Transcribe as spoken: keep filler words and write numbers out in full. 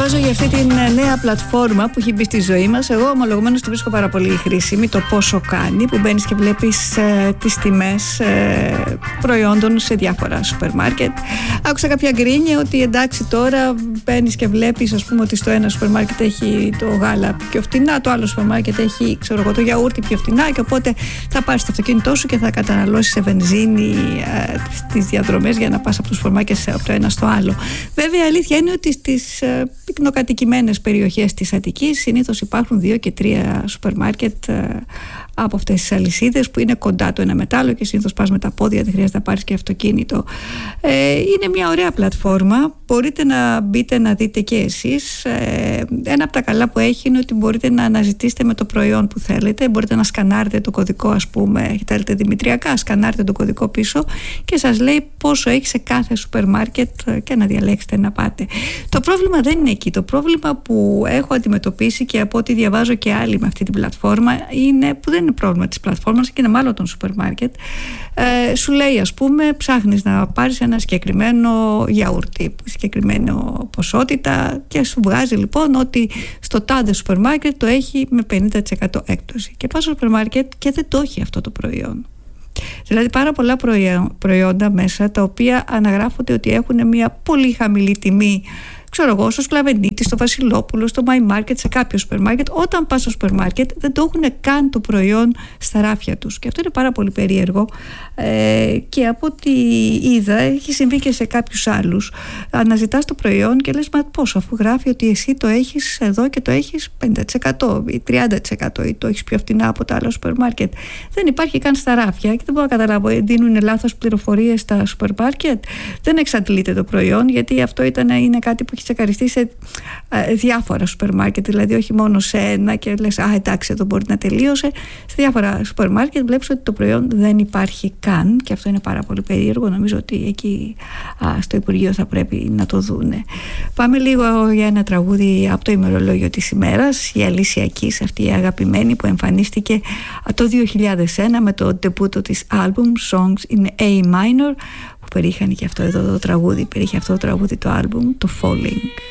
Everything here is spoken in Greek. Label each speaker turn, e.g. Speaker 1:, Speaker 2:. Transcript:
Speaker 1: διαβάζω για αυτή την νέα πλατφόρμα που έχει μπει στη ζωή μας. Εγώ ομολογουμένως την βρίσκω πάρα πολύ χρήσιμη. Το πόσο κάνει, που μπαίνεις και βλέπεις ε, τις τιμές ε, προϊόντων σε διάφορα σούπερ μάρκετ. Άκουσα κάποια γκρίνια ότι εντάξει, τώρα μπαίνεις και βλέπεις, ας πούμε, ότι στο ένα σούπερ μάρκετ έχει το γάλα πιο φτηνά, το άλλο σούπερ μάρκετ έχει, ξέρω εγώ, το γιαούρτι πιο φτηνά, και οπότε θα πάρεις το αυτοκίνητό σου και θα καταναλώσεις σε βενζίνη ε, τις διαδρομές για να πας από το σούπερ μάρκετ από το ένα στο άλλο. Βέβαια, η αλήθεια είναι ότι στις ε, πυκνοκατοικημένες περιοχές της Αττικής συνήθως υπάρχουν δύο και τρία σούπερ μάρκετ ε, από αυτές τις αλυσίδες που είναι κοντά το ένα με το άλλο, και συνήθως πας με τα πόδια, δεν χρειάζεται να πάρεις και αυτοκίνητο. Ε, είναι μια ωραία πλατφόρμα, μπορείτε να μπείτε να δείτε και εσείς. Ε, ένα από τα καλά που έχει είναι ότι μπορείτε να αναζητήσετε με το προϊόν που θέλετε, μπορείτε να σκανάρετε το κωδικό, ας πούμε, θέλετε δημητριακά, σκανάρετε το κωδικό πίσω και σας λέει πόσο έχει σε κάθε σούπερ μάρκετ και να διαλέξετε να πάτε. Το πρόβλημα δεν είναι εκεί. Το πρόβλημα που έχω αντιμετωπίσει και από ό,τι διαβάζω και άλλοι με αυτή την πλατφόρμα είναι που δεν είναι πρόβλημα της πλατφόρμας και είναι μάλλον των σούπερ μάρκετ. Ε, σου λέει, ας πούμε, ψάχνεις να πάρεις ένα συγκεκριμένο γιαούρτι, συγκεκριμένη ποσότητα, και σου βγάζει λοιπόν ότι στο τάδε σούπερ μάρκετ το έχει με πενήντα τοις εκατό έκπτωση, και πας στο σούπερ μάρκετ και δεν το έχει αυτό το προϊόν. Δηλαδή πάρα πολλά προϊόντα μέσα τα οποία αναγράφονται ότι έχουν μια πολύ χαμηλή τιμή, ξέρω εγώ, στο Σκλαβενίτη, στο Βασιλόπουλο, στο My Market, σε κάποιο σούπερ μάρκετ. Όταν πας στο σούπερ μάρκετ δεν το έχουν καν το προϊόν στα ράφια τους. Και αυτό είναι πάρα πολύ περίεργο. Ε, και από ό,τι είδα, έχει συμβεί και σε κάποιους άλλους. Αναζητάς το προϊόν και λες, μα πόσο, αφού γράφει ότι εσύ το έχεις εδώ και το έχεις πενήντα τοις εκατό ή τριάντα τοις εκατό ή το έχεις πιο φτηνά από τα άλλα σούπερ μάρκετ. Δεν υπάρχει καν στα ράφια και δεν μπορώ να καταλάβω, δίνουν λάθος πληροφορίες στα σούπερ μάρκετ. Δεν εξαντλείται το προϊόν, γιατί αυτό ήταν, είναι κάτι που έχει τσεκαριστεί σε ε, διάφορα σούπερ μάρκετ, δηλαδή όχι μόνο σε ένα και λες, α, εντάξει, εδώ μπορεί να τελείωσε. Σε διάφορα σούπερ μάρκετ βλέπεις ότι το προϊόν δεν υπάρχει καν, και αυτό είναι πάρα πολύ περίεργο. Νομίζω ότι εκεί α, στο Υπουργείο θα πρέπει να το δούνε. Πάμε λίγο για ένα τραγούδι από το ημερολόγιο της ημέρας, η Alicia Keys, αυτή η αγαπημένη που εμφανίστηκε το δύο χιλιάδες ένα με το ντεμπούτο της album Songs in A minor, που περίχανε και αυτό εδώ το τραγούδι, περίχε αυτό το τραγούδι το album, το Falling.